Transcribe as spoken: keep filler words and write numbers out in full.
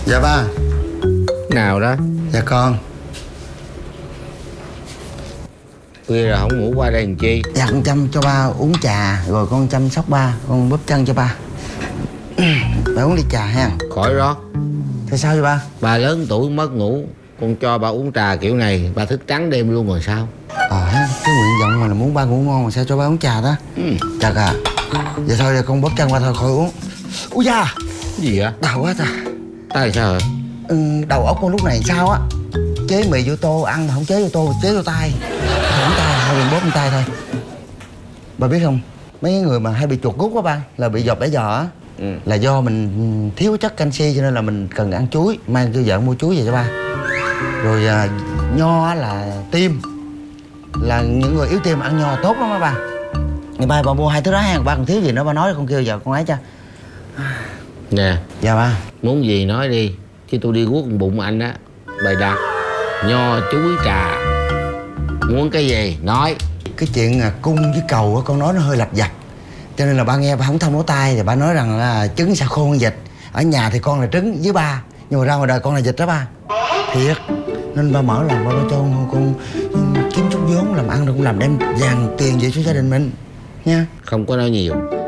Dạ ba. Nào đó? Dạ con. Khuya rồi không ngủ qua đây làm chi? Dạ con chăm cho ba uống trà. Rồi con chăm sóc ba. Con bóp chân cho ba. Ba uống ly trà ha. Khỏi rót. Thế sao vậy ba? Bà lớn tuổi mất ngủ, con cho bà uống trà kiểu này bà thức trắng đêm luôn rồi sao? Ờ ha, cái nguyện vọng mà là muốn ba ngủ ngon mà sao cho ba uống trà đó. Ừ. Chật à. Vậy thôi, con bóp chân ba thôi, khỏi uống. Úi da. Cái gì vậy? Đau quá ta. Tại sao hả? Ừ, đầu óc con lúc này sao á. Chế mì vô tô ăn mà không chế vô tô, chế vô tay. Không tay, thôi đừng bóp lên tay thôi. Ba biết không, mấy người mà hay bị chuột rút á ba, là bị dột bể giò á. Ừ. Là do mình thiếu chất canxi cho nên là mình cần ăn chuối. Mang cho vợ mua chuối về cho ba. Rồi à, nho là tim. Là những người yếu tim ăn nho tốt lắm á ba. Ngày mai ba mua hai thứ đó ha. Ba còn thiếu gì nữa ba nói con kêu giờ con ấy cho. Nè. Dạ ba. Muốn gì nói đi, chứ tôi đi guốc bụng anh á. Bày đặt nho chuối trà, muốn cái gì nói. Cái chuyện à, cung với cầu á, con nói nó hơi lặt vặt. Cho nên là ba nghe ba không thông lỗ tai. Thì ba nói rằng là trứng sao khôn vịt. Ở nhà thì con là trứng với ba, nhưng mà ra ngoài đời con là vịt đó ba. Thiệt. Nên ba mở lòng ba, ba cho con, con kiếm chút vốn làm ăn rồi cũng làm đem vàng tiền về cho gia đình mình nha. Không có nói nhiều.